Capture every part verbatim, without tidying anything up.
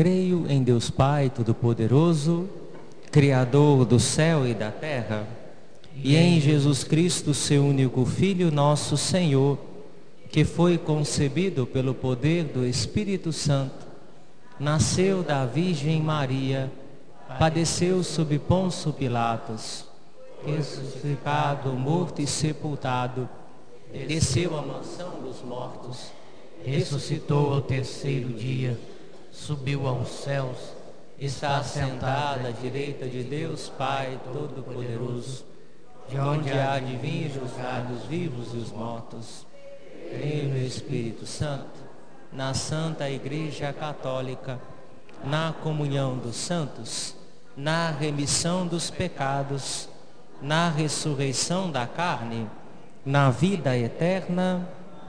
Creio em Deus Pai Todo-Poderoso, Criador do céu e da terra, e em Jesus Cristo, seu único Filho, nosso Senhor, que foi concebido pelo poder do Espírito Santo, nasceu da Virgem Maria, padeceu sob Pôncio Pilatos, ressuscitado, morto e sepultado, desceu à mansão dos mortos, ressuscitou ao terceiro dia, subiu aos céus, está assentado à direita de Deus Pai Todo-Poderoso, de onde há de vir julgar os vivos e os mortos. Creio no Espírito Santo, na Santa Igreja Católica, na comunhão dos santos, na remissão dos pecados, na ressurreição da carne, na vida eterna.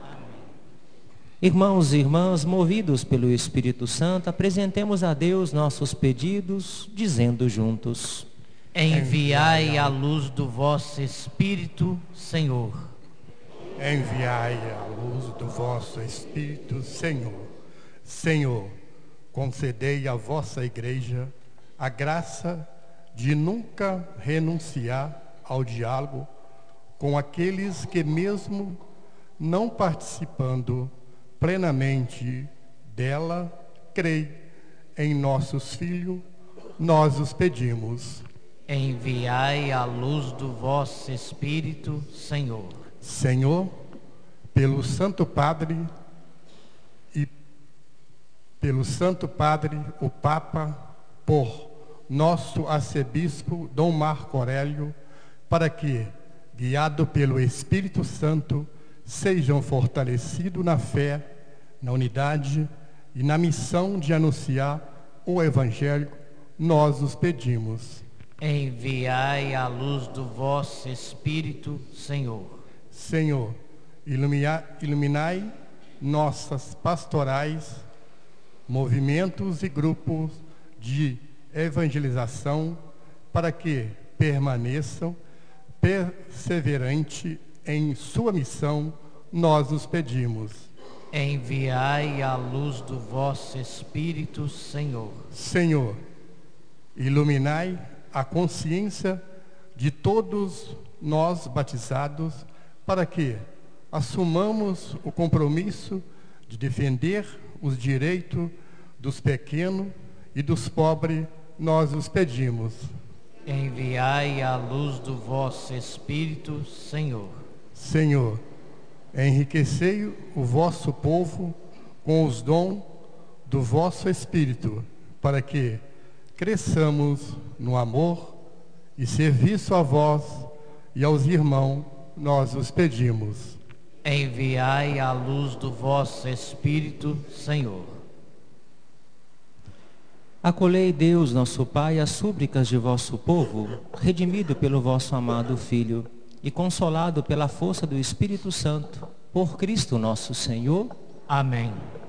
Irmãos e irmãs, movidos pelo Espírito Santo, apresentemos a Deus nossos pedidos, dizendo juntos: Enviai a luz do vosso Espírito, Senhor. Enviai a luz do vosso Espírito, Senhor. Senhor, concedei à vossa Igreja a graça de nunca renunciar ao diálogo com aqueles que, mesmo não participando plenamente dela, creem em nossos filhos, nós os pedimos. Enviai a luz do vosso Espírito, Senhor. Senhor, pelo Santo Padre e pelo Santo Padre, o Papa, por nosso arcebispo Dom Marco Aurélio, para que, guiado pelo Espírito Santo, sejam fortalecidos na fé, na unidade e na missão de anunciar o Evangelho, nós os pedimos. Enviai a luz do vosso Espírito, Senhor. Senhor, ilumina, iluminai nossas pastorais, movimentos e grupos de evangelização, para que permaneçam perseverantes em sua missão, nós os pedimos. Enviai a luz do vosso Espírito, Senhor. Senhor, iluminai a consciência de todos nós batizados, para que assumamos o compromisso de defender os direitos dos pequenos e dos pobres, nós os pedimos. Enviai a luz do vosso Espírito, Senhor. Senhor, enriquecei o vosso povo com os dons do vosso Espírito, para que cresçamos no amor e serviço a vós e aos irmãos, nós os pedimos. Enviai a luz do vosso Espírito, Senhor. Acolhei, Deus, nosso Pai, as súplicas de vosso povo, redimido pelo vosso amado Filho e consolado pela força do Espírito Santo, por Cristo nosso Senhor. Amém.